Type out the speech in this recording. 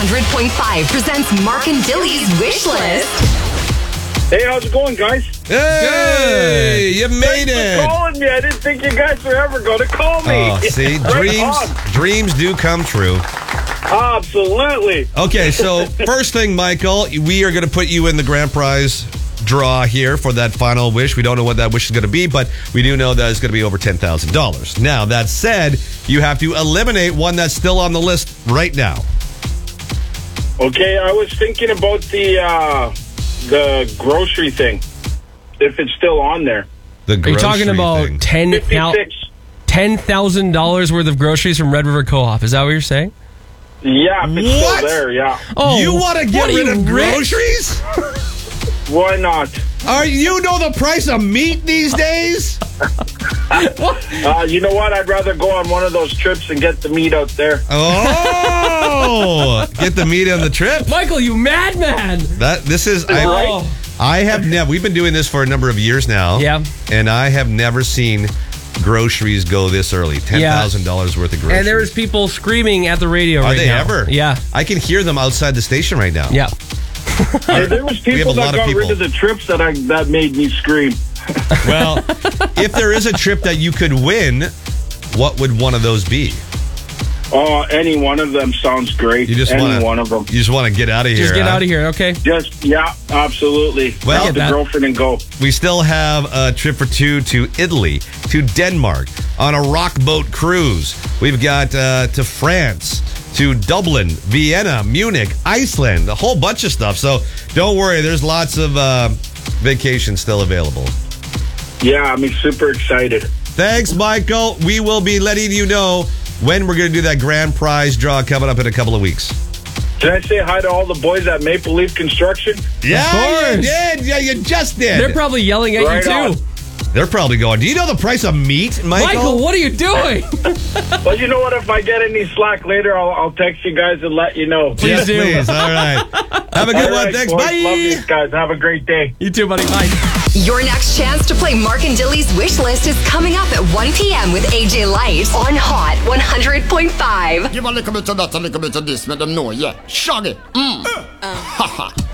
100.5 presents Mark and Dilly's Wish List. Hey, how's it going, guys? Hey, you made Thanks it. for calling me. I didn't think you guys were ever going to call me. Oh, see, Right dreams do come true. Absolutely. Okay, so first thing, Michael, we are going to put you in the grand prize draw here for that final wish. We don't know what that wish is going to be, but we do know that it's going to be over $10,000. Now, that said, you have to eliminate one that's still on the list right now. Okay, I was thinking about the grocery thing, if it's still on there. The Are you talking about thing. $10,000 worth of groceries from Red River Co-op? Is that what you're saying? Yeah, if it's What? still there, yeah. Oh, You want to get what are rid you, of rich? groceries? Why not? You know the price of meat these days? You know what? I'd rather go on one of those trips and get the meat out there. Oh, get the meat on the trip. Michael, you madman! This is Right. I have never. We've been doing this for a number of years now. Yeah. And I have never seen groceries go this early. $10,000 worth of groceries. And there's people screaming at the radio Are right they now. ever? Yeah. I can hear them outside the station right now. Yeah. Hey, there was We have a people lot that of got people. rid of the trips that made me scream. Well, if there is a trip that you could win, what would one of those be? Oh, any one of them sounds great. You just any want one of them. You just want to get out of here. Just get huh? out of here, okay? Yeah, absolutely. Well, Grab the that. girlfriend and go. We still have a trip for two to Italy, to Denmark, on a rock boat cruise. We've got to France, to Dublin, Vienna, Munich, Iceland, a whole bunch of stuff. So don't worry, there's lots of vacations still available. Yeah, I'm super excited. Thanks, Michael. We will be letting you know when we're going to do that grand prize draw coming up in a couple of weeks. Can I say hi to all the boys at Maple Leaf Construction? Yeah, you course. did. Yeah, you just did. They're probably yelling at Right you, too. on. They're probably going, do you know the price of meat, Michael, what are you doing? Well, you know what? If I get any slack later, I'll text you guys and let you know. Please do. Please. All right. Have a good All one. right, Thanks. boys. Bye. Love these guys. Have a great day. You too, buddy. Bye. Your next chance to play Mark and Dilly's Wish List is coming up at 1 p.m. with AJ Light on Hot 100.5. Give a little bit of that, a little bit of this, let them know, yeah. Shaggy. Haha.